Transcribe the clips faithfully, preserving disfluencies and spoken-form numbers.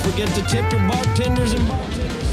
forget to tip your bartenders and bartenders.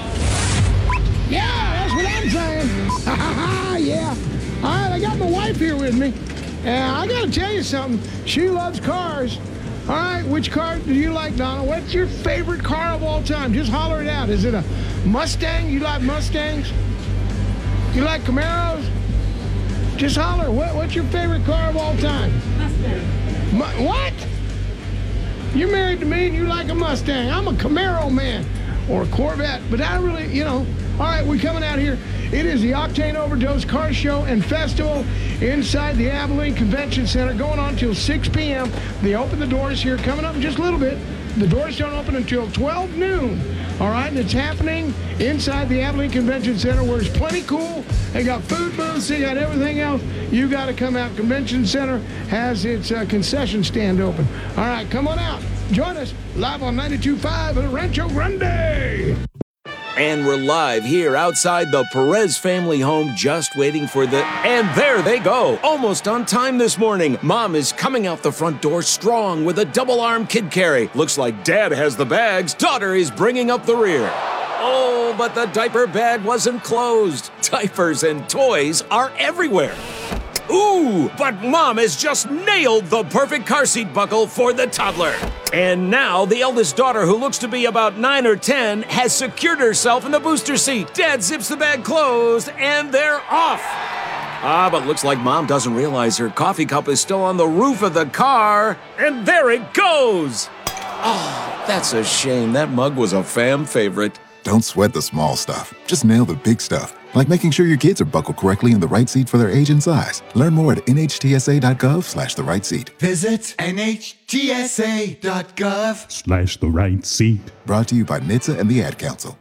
Yeah, that's what I'm saying. Ha ha ha, yeah. All right, I got my wife here with me. And I got to tell you something. She loves cars. All right, which car do you like, Donna? What's your favorite car of all time? Just holler it out. Is it a Mustang? You like Mustangs? You like Camaros? Just holler. What, what's your favorite car of all time? Mustang. Mu- what? You're married to me and you like a Mustang. I'm a Camaro man or a Corvette, but I really, you know. All right, we're coming out here. It is the Octane Overdose Car Show and Festival inside the Abilene Convention Center, going on till six p.m. They open the doors here, coming up in just a little bit. The doors don't open until twelve noon. All right, and it's happening inside the Abilene Convention Center, where it's plenty cool. They got food booths, they got everything else. You got to come out. Convention Center has its uh, concession stand open. All right, come on out. Join us live on ninety-two point five at Rancho Grande. And we're live here outside the Perez family home, just waiting for the... And there they go, almost on time this morning. Mom is coming out the front door strong with a double-arm kid carry. Looks like Dad has the bags. Daughter is bringing up the rear. Oh, but the diaper bag wasn't closed. Diapers and toys are everywhere. Ooh, but Mom has just nailed the perfect car seat buckle for the toddler. And now the eldest daughter, who looks to be about nine or ten, has secured herself in the booster seat. Dad zips the bag closed, and they're off. Ah, but looks like Mom doesn't realize her coffee cup is still on the roof of the car. And there it goes. Oh, that's a shame. That mug was a fam favorite. Don't sweat the small stuff. Just nail the big stuff. Like making sure your kids are buckled correctly in the right seat for their age and size. Learn more at nhtsa.gov slash the right seat. Visit nhtsa.gov slash the right seat. Brought to you by N H T S A and the Ad Council.